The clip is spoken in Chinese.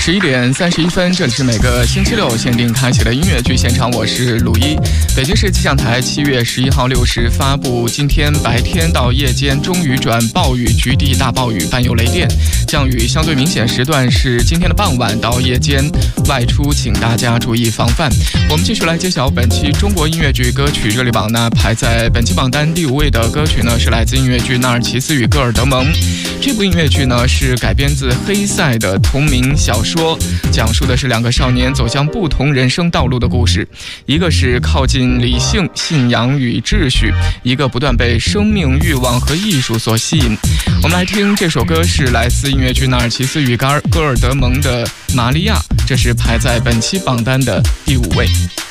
11点31分，这里是每个星期六限定开启的音乐剧现场，我是鲁一。北京市气象台7月11号6时发布，今天白天到夜间中雨转暴雨，局地大暴雨，伴有雷电，降雨相对明显时段是今天的傍晚到夜间，外出请大家注意防范。我们继续来揭晓本期中国音乐剧歌曲热力榜呢，排在本期榜单第5位的歌曲呢是来自音乐剧《纳尔齐斯与戈尔德蒙》。这部音乐剧呢是改编自黑塞的同名小说，讲述的是2个少年走向不同人生道路的故事，一个是靠近理性、信仰与秩序，一个不断被生命、欲望和艺术所吸引。我们来听这首歌，是来自音乐剧《纳尔齐斯与戈尔德蒙》的《玛利亚》，这是排在本期榜单的第5位。